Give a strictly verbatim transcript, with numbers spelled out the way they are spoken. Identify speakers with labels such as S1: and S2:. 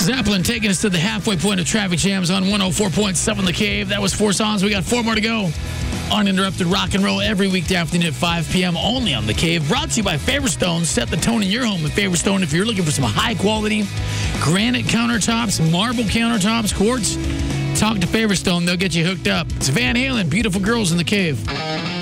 S1: Zeppelin taking us to the halfway point of traffic jams on one oh four point seven The Cave. That was four songs. We got four more to go. Uninterrupted rock and roll every weekday afternoon at five p.m. only on The Cave. Brought to you by Favorstone. Set the tone in your home with Favorstone. If you're looking for some high-quality granite countertops, marble countertops, quartz, talk to Favorstone. They'll get you hooked up. It's Van Halen, Beautiful Girls in The Cave.